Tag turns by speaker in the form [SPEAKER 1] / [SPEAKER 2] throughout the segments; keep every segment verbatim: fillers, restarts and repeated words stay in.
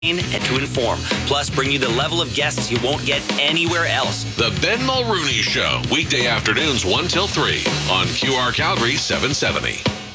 [SPEAKER 1] and to inform, plus bring you the level of guests you won't get anywhere else.
[SPEAKER 2] The Ben Mulrooney Show, weekday afternoons one till three on Q R Calgary seven seventy.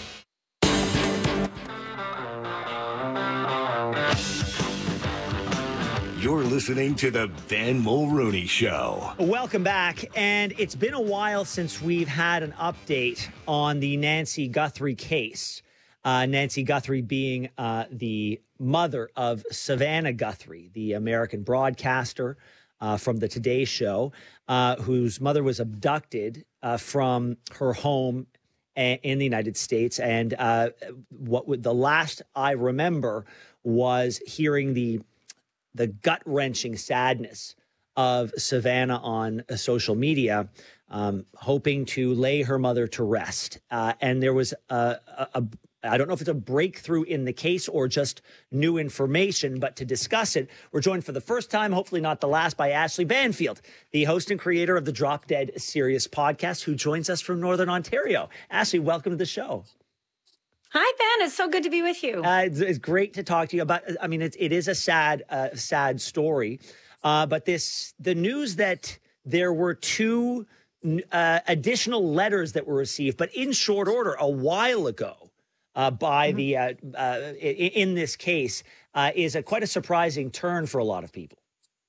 [SPEAKER 3] You're listening to the Ben Mulrooney Show.
[SPEAKER 4] Welcome back. And it's been a while since we've had an update on the Nancy Guthrie case. Uh, Nancy Guthrie being uh, the mother of Savannah Guthrie, the American broadcaster uh, from the Today Show, uh, whose mother was abducted uh, from her home a- in the United States. And uh, what would, the last I remember was hearing the the gut-wrenching sadness of Savannah on uh, social media, um, hoping to lay her mother to rest. Uh, and there was a, a, a, I don't know if it's a breakthrough in the case or just new information, but to discuss it, we're joined for the first time, hopefully not the last, by Ashley Banfield, the host and creator of the Drop Dead Serious podcast, who joins us from Northern Ontario. Ashley, welcome to the show.
[SPEAKER 5] Hi, Ben. It's so good to be with you.
[SPEAKER 4] Uh, it's, it's great to talk to you about. I mean, it, it is a sad, uh, sad story. Uh, but this, the news that there were two uh, additional letters that were received, but in short order, a while ago, uh, by mm-hmm. the uh, uh, in, in this case, uh, is a quite a surprising turn for a lot of people.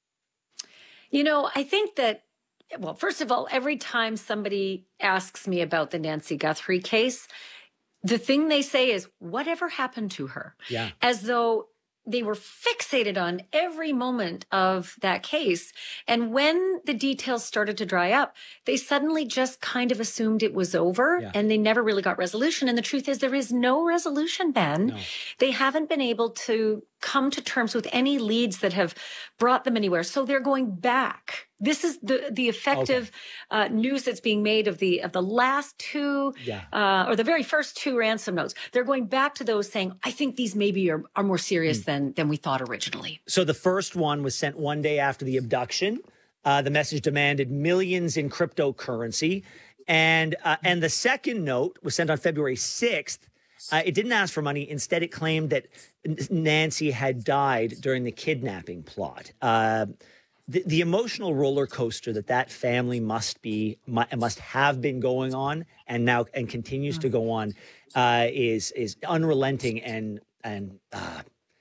[SPEAKER 5] You know, I think that. Well, first of all, every time somebody asks me about the Nancy Guthrie case, the thing they say is, whatever happened to her?
[SPEAKER 4] Yeah.
[SPEAKER 5] As though they were fixated on every moment of that case. And when the details started to dry up, they suddenly just kind of assumed it was over yeah. and they never really got resolution. And the truth is there is no resolution, Ben.
[SPEAKER 4] No.
[SPEAKER 5] They haven't been able to come to terms with any leads that have brought them anywhere. So they're going back. This is the the effective okay. uh, news that's being made of the of the last two,
[SPEAKER 4] yeah.
[SPEAKER 5] uh, or the very first two ransom notes. They're going back to those saying, I think these maybe are, are more serious mm. than than we thought originally.
[SPEAKER 4] So the first one was sent one day after the abduction. Uh, the message demanded millions in cryptocurrency. And, uh, and the second note was sent on February sixth. Uh, it didn't ask for money. Instead, it claimed that Nancy had died during the kidnapping plot. Uh, the, the emotional roller coaster that that family must be must have been going on, and now and continues mm-hmm. to go on, uh, is is unrelenting and and uh,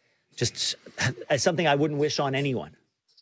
[SPEAKER 4] just something I wouldn't wish on anyone.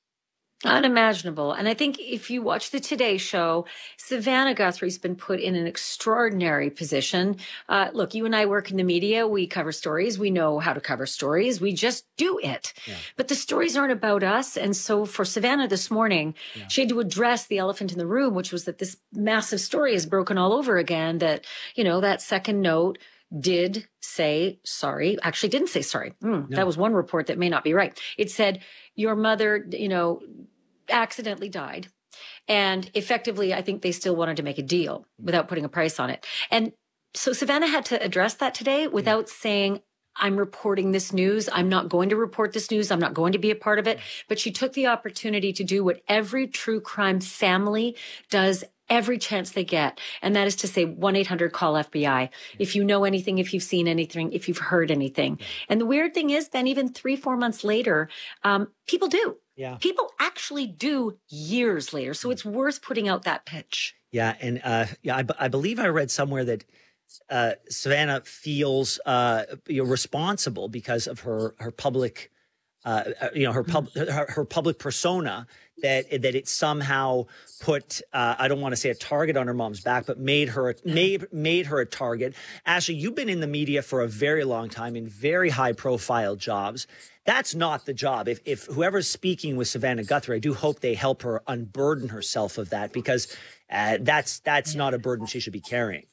[SPEAKER 5] Unimaginable. And I think if you watch the Today Show, Savannah Guthrie's been put in an extraordinary position. Uh, look, you and I work in the media. We cover stories. We know how to cover stories. We just do it. Yeah. But the stories aren't about us. And so for Savannah this morning, yeah. she had to address the elephant in the room, which was that this massive story is broken all over again, that, you know, that second note did say sorry, actually didn't say sorry. Mm, no. That was one report that may not be right. It said your mother, you know, accidentally died. And effectively, I think they still wanted to make a deal without putting a price on it. And so Savannah had to address that today without yeah. saying, I'm reporting this news. I'm not going to report this news. I'm not going to be a part of it. But she took the opportunity to do what every true crime family does every chance they get. And that is to say one eight hundred call F B I. If you know anything, if you've seen anything, if you've heard anything. And the weird thing is then even three, four months later, um, people do.
[SPEAKER 4] Yeah.
[SPEAKER 5] People actually do years later. So it's worth putting out that pitch.
[SPEAKER 4] Yeah. And uh, yeah, I, b- I believe I read somewhere that uh, Savannah feels uh, you know, responsible because of her, her public, uh, you know, her, pub- her, her public persona, that that it somehow put, uh, I don't want to say a target on her mom's back, but made her, made, made her a target. Ashley, you've been in the media for a very long time in very high profile jobs. That's not the job. If, if whoever's speaking with Savannah Guthrie, I do hope they help her unburden herself of that, because uh, that's that's not a burden she should be carrying.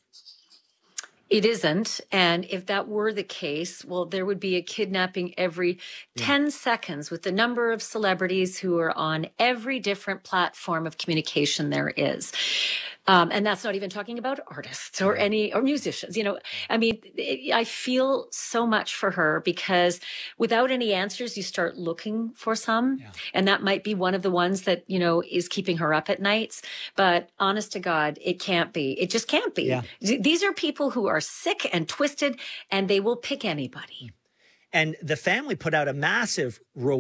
[SPEAKER 5] It isn't. And if that were the case, well, there would be a kidnapping every yeah. ten seconds with the number of celebrities who are on every different platform of communication there is. Um, and that's not even talking about artists or any, or musicians, you know, I mean, it, I feel so much for her because without any answers, you start looking for some. Yeah. And that might be one of the ones that, you know, is keeping her up at nights. But honest to God, it can't be. It just can't be.
[SPEAKER 4] Yeah.
[SPEAKER 5] These are people who are sick and twisted and they will pick anybody.
[SPEAKER 4] And the family put out a massive